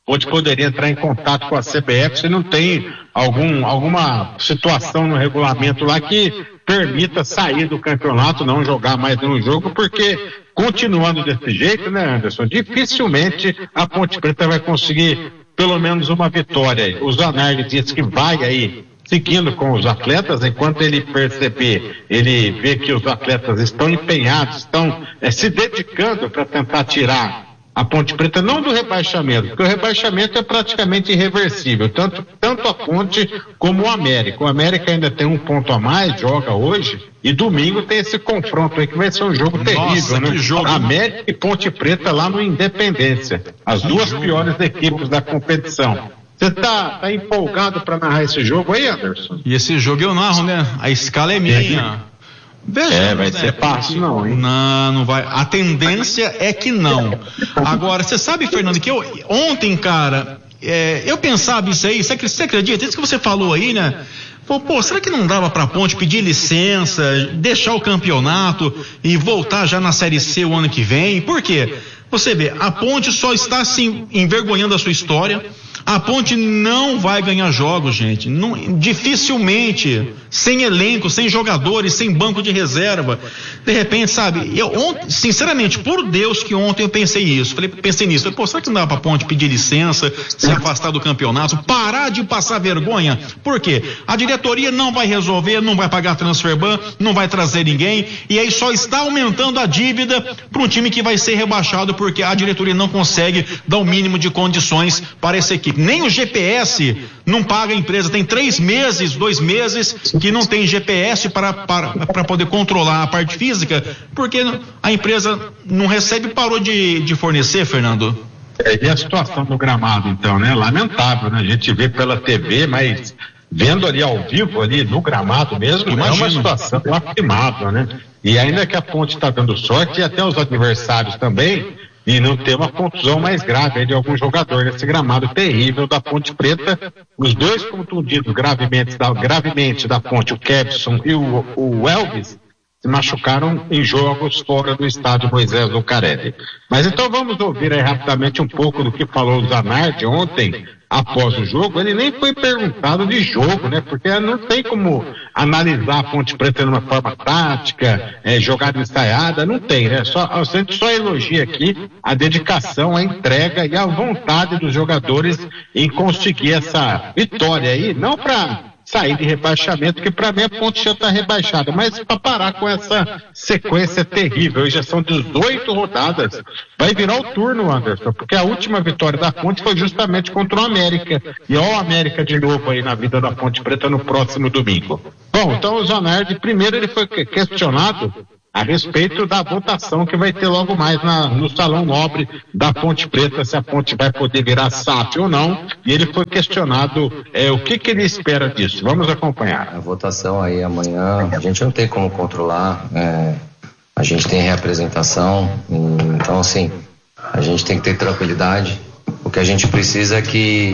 Ponte poderia entrar em contato com a C B F se não tem algum, alguma situação no regulamento lá que permita sair do campeonato, não jogar mais nenhum jogo, porque continuando desse jeito, né, Anderson, dificilmente a Ponte Preta vai conseguir pelo menos uma vitória. O Zanardi disse que vai aí seguindo com os atletas, enquanto ele perceber, ele vê que os atletas estão empenhados, estão é, se dedicando para tentar tirar a Ponte Preta, não do rebaixamento, porque o rebaixamento é praticamente irreversível, tanto, tanto a Ponte como o América. O América ainda tem um ponto a mais, joga hoje, e domingo tem esse confronto aí que vai ser um jogo terrível, Nossa, né? que jogo. América e Ponte Preta lá no Independência, as Que duas jogo. piores equipes da competição. Você tá, tá empolgado para narrar esse jogo aí, Anderson? E esse jogo eu narro, né? A escala é minha. Veja, É, vai né? ser fácil não, hein? Não, não vai. A tendência é que não. Agora, você sabe, Fernando, que eu ontem, cara, é, eu pensava isso aí, você, você acredita? Isso que você falou aí, né? Pô, pô, será que não dava pra Ponte pedir licença, deixar o campeonato e voltar já na Série C o ano que vem? Por quê? Você vê, a Ponte só está se envergonhando da sua história. A Ponte não vai ganhar jogos, gente. Não, dificilmente, sem elenco, sem jogadores, sem banco de reserva. De repente, sabe, eu ontem, sinceramente, por Deus que ontem eu pensei isso. Falei, pensei nisso. Falei, pô, será que não dá pra Ponte pedir licença, se afastar do campeonato, parar de passar vergonha? Por quê? A diretoria não vai resolver, não vai pagar transferban, não vai trazer ninguém, e aí só está aumentando a dívida para um time que vai ser rebaixado porque a diretoria não consegue dar o mínimo de condições para essa equipe. Nem o G P S não paga a empresa, tem três meses, dois meses que não tem G P S para, para, para poder controlar a parte física, porque a empresa não recebe e parou de, de fornecer, Fernando. É, e a situação do gramado, então, né? Lamentável, né? A gente vê pela T V, mas vendo ali ao vivo, ali no gramado mesmo, Imagina. É uma situação lastimável, né? E ainda que a Ponte está dando sorte, e até os adversários também, e não ter uma contusão mais grave de algum jogador nesse gramado terrível da Ponte Preta. Os dois contundidos gravemente da, gravemente da Ponte, o Kevson e o, o Elvis, se machucaram em jogos fora do estádio Moisés Lucarelli. Mas então vamos ouvir aí rapidamente um pouco do que falou o Zanardi ontem, após o jogo. Ele nem foi perguntado de jogo, né? Porque não tem como analisar a Ponte Preta de uma forma tática, é, jogada ensaiada, não tem, né? Só, a gente só elogia aqui a dedicação, a entrega e a vontade dos jogadores em conseguir essa vitória aí, não para sair de rebaixamento, que para mim a Ponte já está rebaixada, mas para parar com essa sequência terrível. Hoje já são dezoito rodadas, vai virar o turno, Anderson, porque a última vitória da Ponte foi justamente contra o América, e ó o América de novo aí na vida da Ponte Preta no próximo domingo. Bom, então o Zanardi, primeiro ele foi questionado a respeito da votação que vai ter logo mais na, no Salão Nobre da Ponte Preta, se a Ponte vai poder virar S A F ou não, e ele foi questionado é, o que, que ele espera disso. Vamos acompanhar. A votação aí amanhã, a gente não tem como controlar, é, a gente tem representação, então assim, a gente tem que ter tranquilidade. O que a gente precisa é que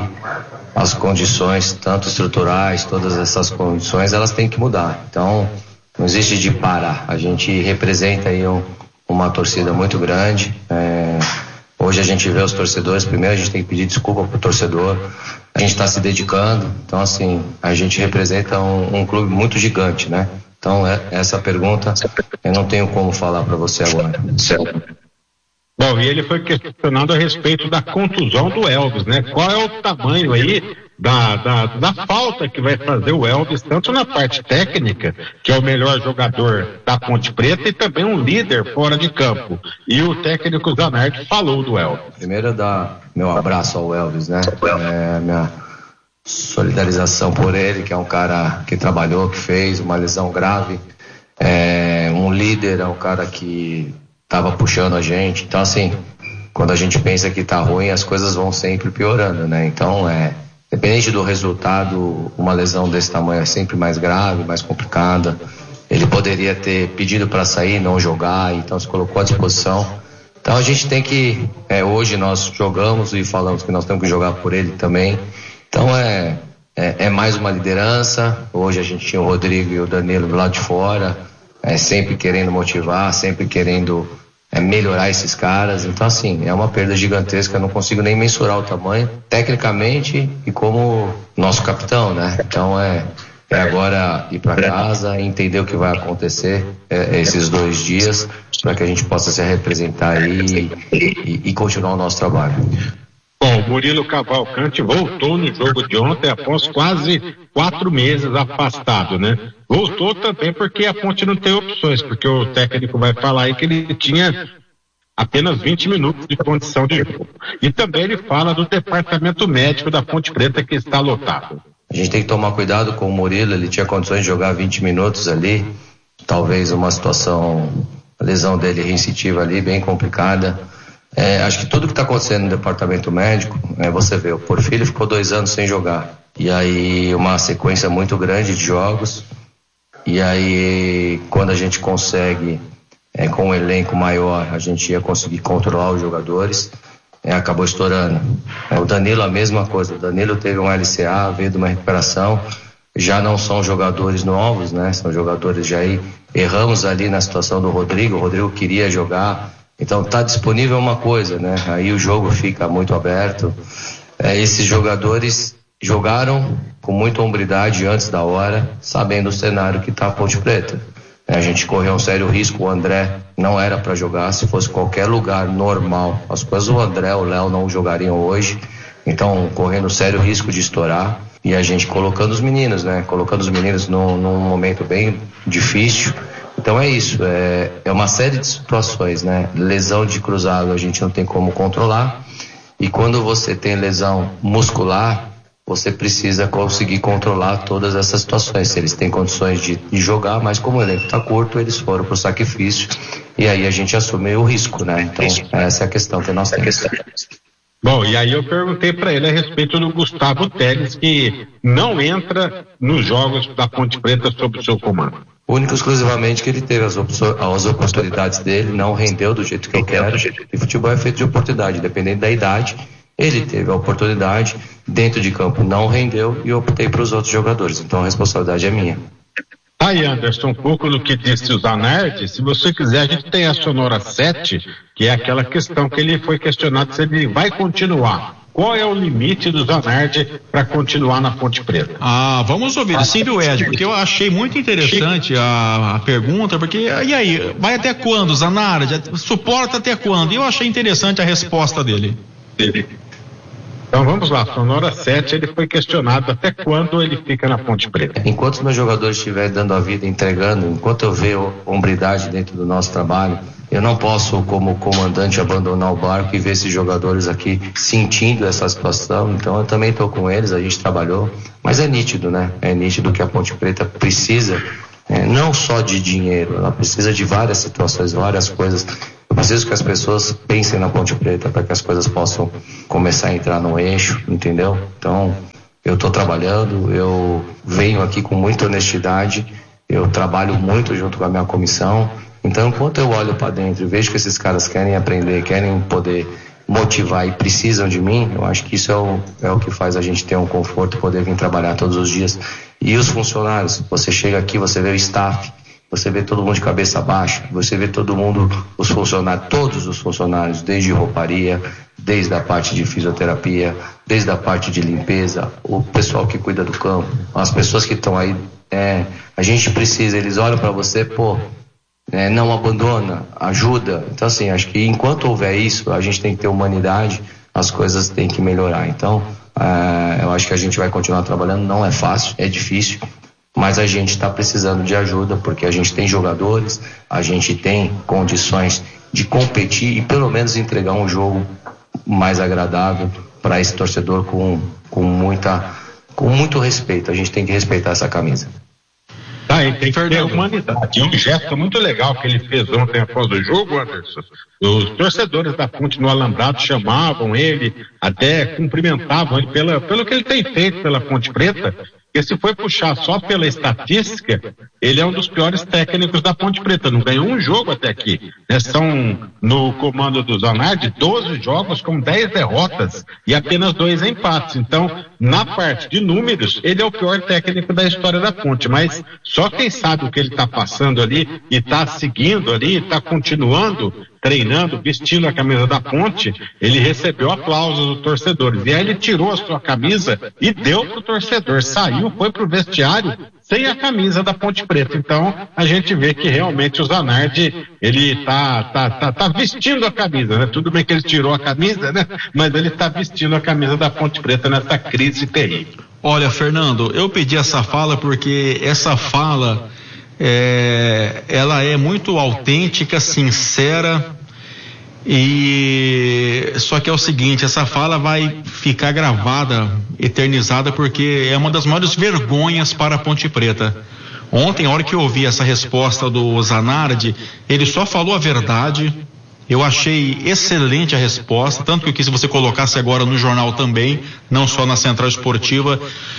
as condições, tanto estruturais, todas essas condições, elas têm que mudar. Então, não existe de parar. A gente representa aí um, uma torcida muito grande. É, hoje a gente vê os torcedores. Primeiro a gente tem que pedir desculpa pro torcedor. A gente está se dedicando. Então assim, a gente representa um, um clube muito gigante, né? Então é, essa pergunta eu não tenho como falar para você agora. Bom, e ele foi questionado a respeito da contusão do Elvis, né? Qual é o tamanho aí da, da, da falta que vai fazer o Elvis, tanto na parte técnica, que é o melhor jogador da Ponte Preta, e também um líder fora de campo. E o técnico Zanardi falou do Elvis. Primeiro dar meu abraço ao Elvis, né? É, minha solidarização por ele, que é um cara que trabalhou, que fez uma lesão grave. É, um líder, é um cara que estava puxando a gente. Então assim, quando a gente pensa que tá ruim, as coisas vão sempre piorando, né? Então é, independente do resultado, uma lesão desse tamanho é sempre mais grave, mais complicada. Ele poderia ter pedido para sair, não jogar, então se colocou à disposição. Então a gente tem que, é, hoje nós jogamos e falamos que nós temos que jogar por ele também. Então é, é, é mais uma liderança. Hoje a gente tinha o Rodrigo e o Danilo do lado de fora, é, sempre querendo motivar, sempre querendo é, melhorar esses caras. Então, assim, é uma perda gigantesca, eu não consigo nem mensurar o tamanho, tecnicamente e como nosso capitão, né? Então, é, é agora ir para casa, entender o que vai acontecer é, esses dois dias, para que a gente possa se representar aí e, e, e continuar o nosso trabalho. Bom, o Murilo Cavalcante voltou no jogo de ontem após quase quatro meses afastado, né? Voltou também porque a Ponte não tem opções, porque o técnico vai falar aí que ele tinha apenas vinte minutos de condição de jogo. E também ele fala do departamento médico da Ponte Preta que está lotado. A gente tem que tomar cuidado com o Murilo, ele tinha condições de jogar vinte minutos ali, talvez uma situação, a lesão dele reincidiva ali, bem complicada. É, acho que tudo que está acontecendo no departamento médico, é, você vê, o Porfírio ficou dois anos sem jogar, e aí uma sequência muito grande de jogos, e aí quando a gente consegue, é, com um elenco maior, a gente ia conseguir controlar os jogadores, é, acabou estourando. É, o Danilo a mesma coisa, o Danilo teve um L C A, veio de uma recuperação, já não são jogadores novos, né? São jogadores já aí, erramos ali na situação do Rodrigo, o Rodrigo queria jogar. Então tá disponível uma coisa, né? Aí o jogo fica muito aberto. É, esses jogadores jogaram com muita hombridade antes da hora, sabendo o cenário que tá a Ponte Preta. É, a gente correu um sério risco, o André não era para jogar, se fosse qualquer lugar normal, as coisas o André, o Léo não jogariam hoje, então correndo sério risco de estourar. E a gente colocando os meninos, né? Colocando os meninos num, num momento bem difícil. Então é isso, é, é uma série de situações, né? Lesão de cruzado a gente não tem como controlar, e quando você tem lesão muscular, você precisa conseguir controlar todas essas situações, se eles têm condições de, de jogar, mas como o elenco está curto, eles foram para o sacrifício, e aí a gente assume o risco, né? Então essa é a questão que nós temos. Bom, e aí eu perguntei para ele a respeito do Gustavo Teles, que não entra nos jogos da Ponte Preta sob o seu comando. Único exclusivamente que ele teve as, as oportunidades dele, não rendeu do jeito que eu quero, e futebol é feito de oportunidade, dependendo da idade, ele teve a oportunidade, dentro de campo não rendeu, e eu optei para os outros jogadores, então a responsabilidade é minha. Aí, Anderson, um pouco do que disse o Zanardi, se você quiser, a gente tem a Sonora sete, que é aquela questão que ele foi questionado se ele vai continuar. Qual é o limite do Zanardi para continuar na Ponte Preta? Ah, vamos ouvir, sim, do Ed, porque eu achei muito interessante a, a pergunta, porque, e aí, vai até quando, Zanardi? Suporta até quando? E eu achei interessante a resposta dele. Então vamos lá, Sonora sete, ele foi questionado até quando ele fica na Ponte Preta. Enquanto os meus jogadores estiverem dando a vida, entregando, enquanto eu ver hombridade dentro do nosso trabalho, eu não posso, como comandante, abandonar o barco e ver esses jogadores aqui sentindo essa situação. Então eu também estou com eles, a gente trabalhou, mas é nítido, né? É nítido que a Ponte Preta precisa, é, não só de dinheiro, ela precisa de várias situações, várias coisas. Eu preciso que as pessoas pensem na Ponte Preta para que as coisas possam começar a entrar no eixo, entendeu? Então, eu estou trabalhando, eu venho aqui com muita honestidade, eu trabalho muito junto com a minha comissão. Então, enquanto eu olho para dentro e vejo que esses caras querem aprender, querem poder motivar e precisam de mim, eu acho que isso é o, é o que faz a gente ter um conforto, poder vir trabalhar todos os dias. E os funcionários, você chega aqui, você vê o staff, você vê todo mundo de cabeça baixa, você vê todo mundo, os funcionários, todos os funcionários, desde rouparia, desde a parte de fisioterapia, desde a parte de limpeza, o pessoal que cuida do campo, as pessoas que estão aí, é, a gente precisa, eles olham para você, pô, é, não abandona, ajuda. Então assim, acho que enquanto houver isso, a gente tem que ter humanidade, as coisas têm que melhorar. Então, é, eu acho que a gente vai continuar trabalhando, não é fácil, é difícil, mas a gente está precisando de ajuda, porque a gente tem jogadores, a gente tem condições de competir e pelo menos entregar um jogo mais agradável para esse torcedor com, com, muita, com muito respeito. A gente tem que respeitar essa camisa. Tá, e tem que ter humanidade. E um gesto muito legal que ele fez ontem após o jogo, Anderson. Os torcedores da Ponte no Alambrado chamavam ele, até cumprimentavam ele pela, pelo que ele tem feito pela Ponte Preta. Porque se for puxar só pela estatística, ele é um dos piores técnicos da Ponte Preta, não ganhou um jogo até aqui. Né? São, no comando do Zanardi, doze jogos com dez derrotas e apenas dois empates. Então, na parte de números, ele é o pior técnico da história da Ponte, mas só quem sabe o que ele está passando ali e está seguindo ali, está continuando treinando, vestindo a camisa da Ponte, ele recebeu aplausos dos torcedores. E aí ele tirou a sua camisa e deu pro torcedor, saiu, foi pro vestiário sem a camisa da Ponte Preta. Então a gente vê que realmente o Zanardi, ele tá, tá, tá, tá vestindo a camisa, né? Tudo bem que ele tirou a camisa, né? Mas ele tá vestindo a camisa da Ponte Preta nessa crise terrível. Olha, Fernando, eu pedi essa fala porque essa fala é, ela é muito autêntica, sincera, e só que é o seguinte, essa fala vai ficar gravada, eternizada, porque é uma das maiores vergonhas para a Ponte Preta. Ontem, a hora que eu ouvi essa resposta do Zanardi, ele só falou a verdade. Eu achei excelente a resposta, tanto que eu quis que você colocasse agora no jornal também, não só na Central Esportiva.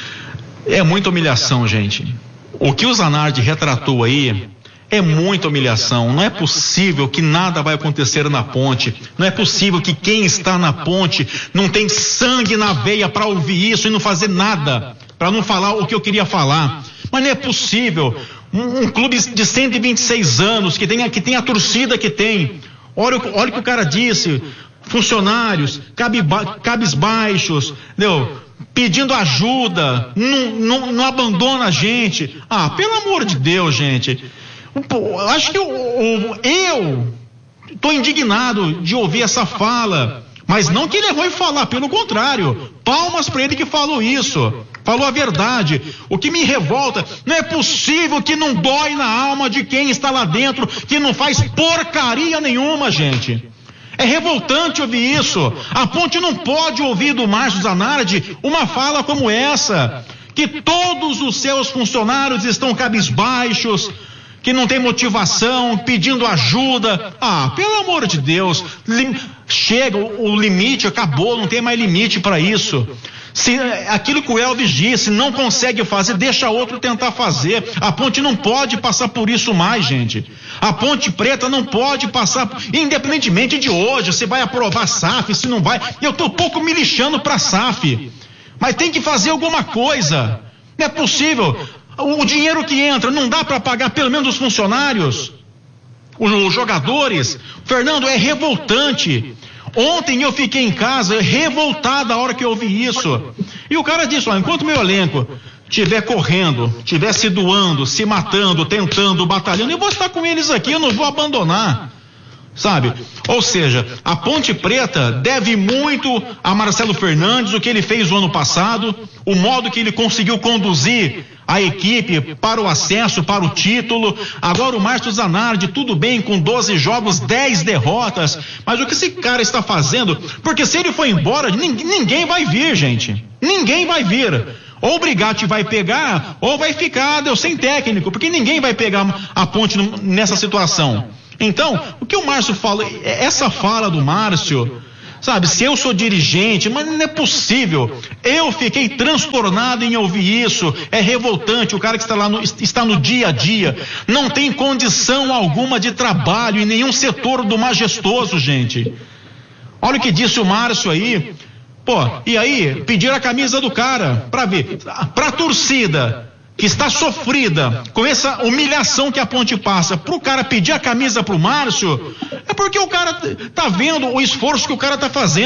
É muita humilhação, gente. O que o Zanardi retratou aí é muita humilhação. Não é possível que nada vai acontecer na Ponte. Não é possível que quem está na Ponte não tem sangue na veia para ouvir isso e não fazer nada, para não falar o que eu queria falar. Mas não é possível. Um, um clube de cento e vinte e seis anos, que tem, que tem a torcida que tem. Olha, olha o que o cara disse. Funcionários, cabiba, cabisbaixos, entendeu? Pedindo ajuda, não, não, não abandona a gente. Ah, pelo amor de Deus, gente. Pô, acho que eu, eu tô indignado de ouvir essa fala, mas não que ele errou em falar, pelo contrário, palmas para ele que falou isso, falou a verdade. O que me revolta, não é possível que não dói na alma de quem está lá dentro, que não faz porcaria nenhuma, gente. É revoltante ouvir isso. A Ponte não pode ouvir do Márcio Zanardi uma fala como essa, que todos os seus funcionários estão cabisbaixos, que não tem motivação, pedindo ajuda. Ah, pelo amor de Deus, lim... chega, o, o limite acabou, não tem mais limite para isso. Se aquilo que o Elvis disse, não consegue fazer, deixa outro tentar fazer. A Ponte não pode passar por isso mais, gente. A Ponte Preta não pode passar, independentemente de hoje, se vai aprovar a S A F, se não vai. Eu tô um pouco me lixando pra S A F, mas tem que fazer alguma coisa. Não é possível. O dinheiro que entra não dá para pagar pelo menos os funcionários, os jogadores. Fernando, é revoltante. Ontem eu fiquei em casa revoltado a hora que eu ouvi isso. E o cara disse, ó, enquanto meu elenco estiver correndo, estiver se doando, se matando, tentando, batalhando, eu vou estar com eles aqui, eu não vou abandonar. Sabe? Ou seja, a Ponte Preta deve muito a Marcelo Fernandes, o que ele fez no ano passado, o modo que ele conseguiu conduzir a equipe para o acesso, para o título. Agora o Márcio Zanardi, tudo bem, com doze jogos, dez derrotas, mas o que esse cara está fazendo? Porque se ele for embora, ninguém, ninguém vai vir, gente. Ninguém vai vir. Ou o Brigatti vai pegar, ou vai ficar, deu sem técnico, porque ninguém vai pegar a Ponte nessa situação. Então, o que o Márcio fala, essa fala do Márcio, sabe, se eu sou dirigente, mas não é possível. Eu fiquei transtornado em ouvir isso, é revoltante. O cara que está lá no, está no dia a dia, não tem condição alguma de trabalho em nenhum setor do majestoso, gente. Olha o que disse o Márcio aí. Pô, e aí, pediram a camisa do cara, pra ver, pra torcida que está sofrida com essa humilhação que a Ponte passa, pro cara pedir a camisa pro Márcio, é porque o cara tá vendo o esforço que o cara tá fazendo.